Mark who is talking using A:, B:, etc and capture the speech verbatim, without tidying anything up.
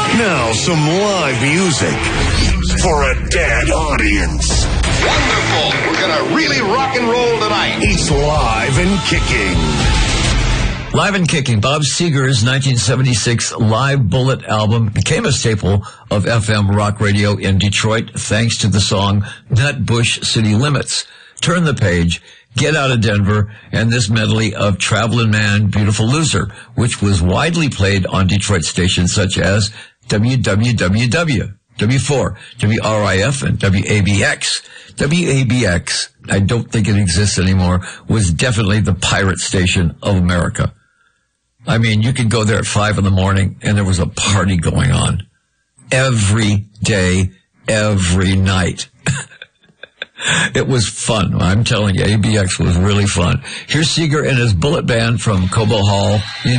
A: Now, some live music for a dead audience.
B: Wonderful. We're going to really rock and roll tonight.
A: It's Live and Kicking.
C: Live and Kicking, Bob Seger's nineteen seventy-six Live Bullet album became a staple of F M rock radio in Detroit thanks to the song Nutbush City Limits, Turn the Page, Get Out of Denver, and this medley of Travelin' Man, Beautiful Loser, which was widely played on Detroit stations such as W W W W, W four, W R I F, and W A B X. W A B X, I don't think it exists anymore, was definitely the pirate station of America. I mean, you could go there at five in the morning and there was a party going on. Every day, every night. It was fun. I'm telling you, A B X was really fun. Here's Seger and his Bullet Band from Cobo Hall.